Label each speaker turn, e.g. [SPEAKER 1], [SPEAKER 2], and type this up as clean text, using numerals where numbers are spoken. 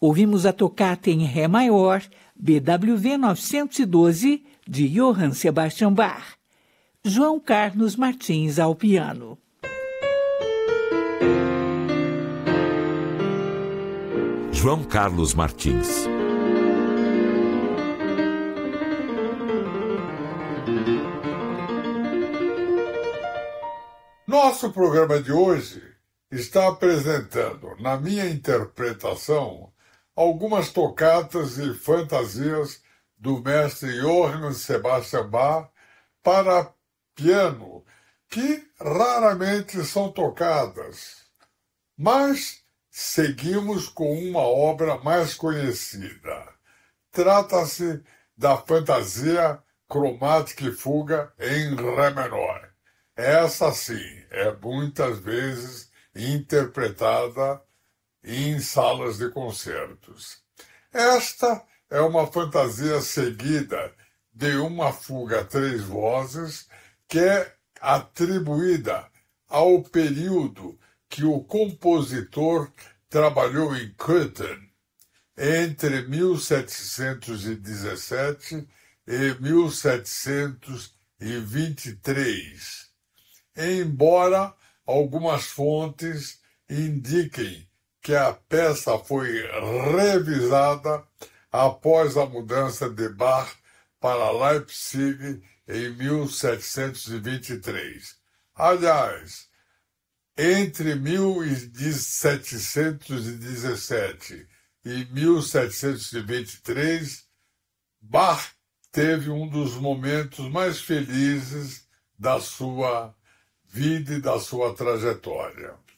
[SPEAKER 1] Ouvimos a tocata em Ré maior, BWV 912, de Johann Sebastian Bach. João Carlos Martins ao piano.
[SPEAKER 2] João Carlos Martins.
[SPEAKER 3] Nosso programa de hoje está apresentando, na minha interpretação, algumas tocatas e fantasias do mestre Johann Sebastian Bach para piano, que raramente são tocadas. Mas seguimos com uma obra mais conhecida. Trata-se da fantasia cromática e fuga em Ré menor. Essa, sim, é muitas vezes interpretada em salas de concertos. Esta é uma fantasia seguida de uma fuga a 3 vozes que é atribuída ao período que o compositor trabalhou em Köthen, entre 1717 e 1723. Embora algumas fontes indiquem que a peça foi revisada após a mudança de Bach para Leipzig em 1723. Aliás, entre 1717 e 1723, Bach teve um dos momentos mais felizes da sua vida e da sua trajetória.